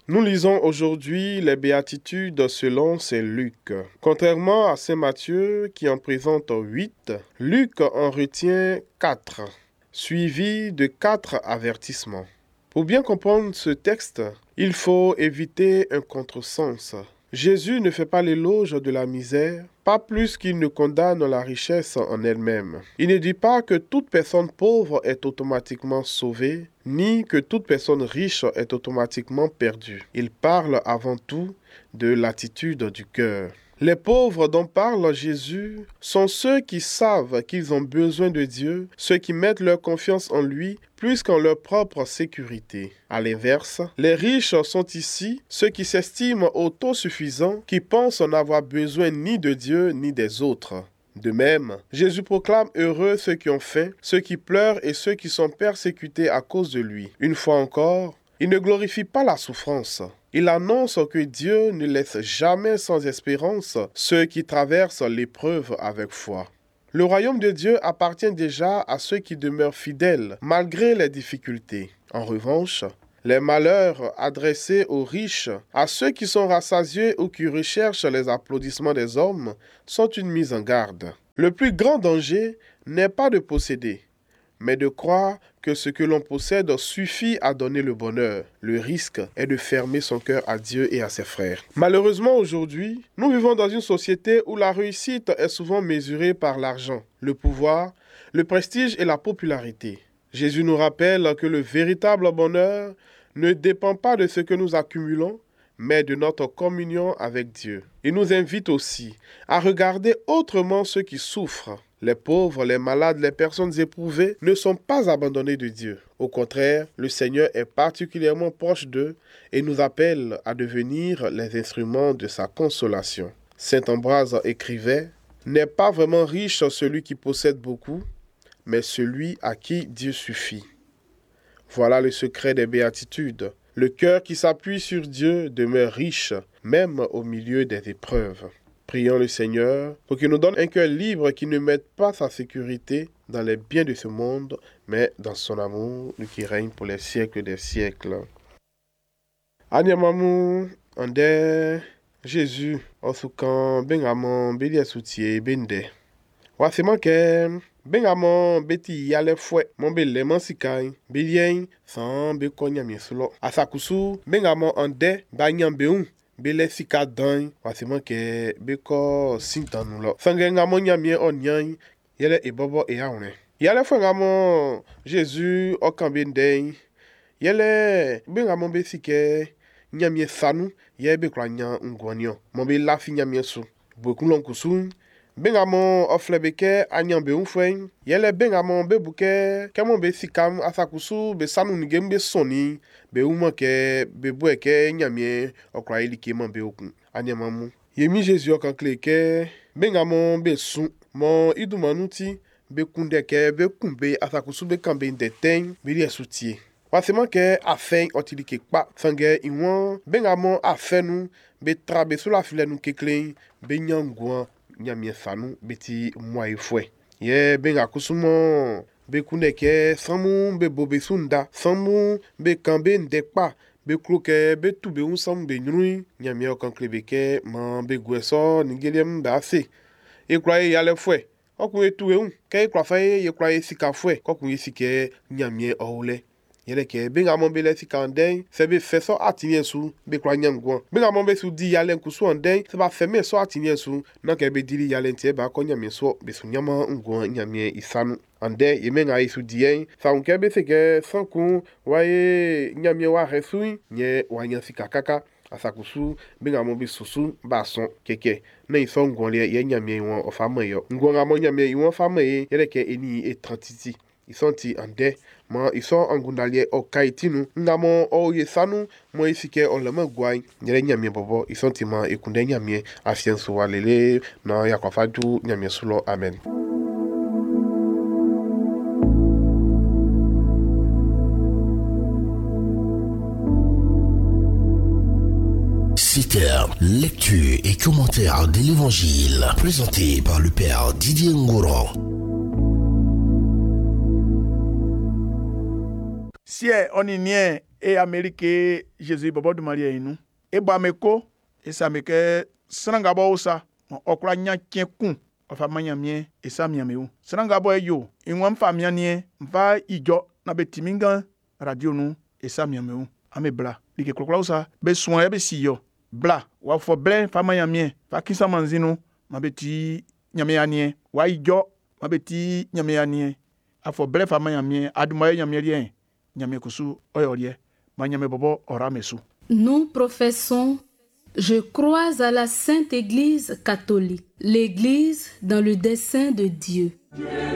Nous lisons aujourd'hui les béatitudes selon saint Luc. Contrairement à saint Matthieu qui en présente 8, Luc en retient 4, suivis de 4 avertissements. Pour bien comprendre ce texte, il faut éviter un contresens. Jésus ne fait pas l'éloge de la misère, pas plus qu'il ne condamne la richesse en elle-même. Il ne dit pas que toute personne pauvre est automatiquement sauvée, ni que toute personne riche est automatiquement perdue. Il parle avant tout de l'attitude du cœur. Les pauvres dont parle Jésus sont ceux qui savent qu'ils ont besoin de Dieu, ceux qui mettent leur confiance en lui plus qu'en leur propre sécurité. À l'inverse, les riches sont ici ceux qui s'estiment autosuffisants, qui pensent n'avoir besoin ni de Dieu ni des autres. De même, Jésus proclame heureux ceux qui ont faim, ceux qui pleurent et ceux qui sont persécutés à cause de lui. Une fois encore, il ne glorifie pas la souffrance. Il annonce que Dieu ne laisse jamais sans espérance ceux qui traversent l'épreuve avec foi. Le royaume de Dieu appartient déjà à ceux qui demeurent fidèles malgré les difficultés. En revanche, les malheurs adressés aux riches, à ceux qui sont rassasiés ou qui recherchent les applaudissements des hommes, sont une mise en garde. Le plus grand danger n'est pas de posséder, mais de croire que ce que l'on possède suffit à donner le bonheur. Le risque est de fermer son cœur à Dieu et à ses frères. Malheureusement, aujourd'hui, nous vivons dans une société où la réussite est souvent mesurée par l'argent, le pouvoir, le prestige et la popularité. Jésus nous rappelle que le véritable bonheur ne dépend pas de ce que nous accumulons, mais de notre communion avec Dieu. Il nous invite aussi à regarder autrement ceux qui souffrent. Les pauvres, les malades, les personnes éprouvées ne sont pas abandonnés de Dieu. Au contraire, le Seigneur est particulièrement proche d'eux et nous appelle à devenir les instruments de sa consolation. Saint Ambroise écrivait « N'est pas vraiment riche celui qui possède beaucoup, mais celui à qui Dieu suffit. » Voilà le secret des béatitudes. Le cœur qui s'appuie sur Dieu demeure riche, même au milieu des épreuves. Prions le Seigneur pour qu'il nous donne un cœur libre qui ne mette pas sa sécurité dans les biens de ce monde, mais dans son amour, lui qui règne pour les siècles des siècles. Anyamamu, ande Jésus, osukan bengamon beli asoutie bende. Wasema ke bengamon beti yale fwe, mon bele mansikai, bilien san be konyami sulo. Asakusu bengamon ande banyambeun. Bele sika dan, wasema ke beko sintan nou lo. Sange ngamo nyamye onyan, yele ebobo e yaone. Yale fwe ngamo Jésus okambe ndeng, yele bengamon besike nyamye sanu, yele bekla nyan ngwanyo. Mombe lafi nyamye su. Bokulon kusun, bengamon oflebeke anyambe unfwen, yele bengamon bebuke, kemon besikam asakusu be sanu nigem be soni, be umake be bueke nyamye okra ilike man be okun anyamamu yemi Jésus okankleke bengamon be sun mon idumanuti be kundeke be kumbe asakusu be kambe ndeten be liesutie wasema ke afen otilike kpa sange iwan bengamon afenu be trabe sous la file nu keklen be nyangwan nyamye sanu beti mwa fwe ye benga kusumo be kundeke samu be bobe sunda samu be kambe ndekpa be kloke be tube unsam be nyui nyamia okanklebeke man be gweso nigelem be ase e kwaye yale fwe okun etuwe un ke kwafaye ye kwaye sika fwe kokun yesike nyamie oule yele ke benga mon be le sika anden se be feso atinye su be kwa nyamgwan benga mon be su di yale nkusu anden se ba feme so atinye su na ke be dili yale ntie ba ko nyamie so be su nyama ngwan nyamie isanu ande yemenga isu dien sa unke be seke sanku waye nyamie wa resui nye wanya sika kaka asakusu benga mon be susu ba son keke na ison ngwan le ye nyamie won ofama yo ngwan amon nyamie won fama ye yele ke eni e 30 isonti ande ma ison angundalie o kaitinu ngamo o yesanu mo isike o lama gwai nyere nyamie bobo isonti ma ekunde nyamie afienso walele na yakwafadu nyamie sulo amen. Citer, lecture et commentaire de l'Évangile, présenté par le Père Didier Ngouran. Sie oninien e Amérique Jésus bobo de Maria inu e ba meko e sa meke sranga bo usa okra nya kienkun ofa manya mie e sa mia meu sranga bo yo inwa mfa mia nie mfa ijo na betiminga radio nu e sa mia meu ame bla like klokla usa be soin e be siyo bla wa fo ble fa manya mie fa kisa manzinu ma beti nyame anie wa ijo ma beti nyame anie afo ble fa manya mie aduma nyame rien nyame kusu oyorie ma nyame bobo ora mesu. Nous professons: je crois à la Sainte Église catholique, l'Église dans le dessein de Dieu.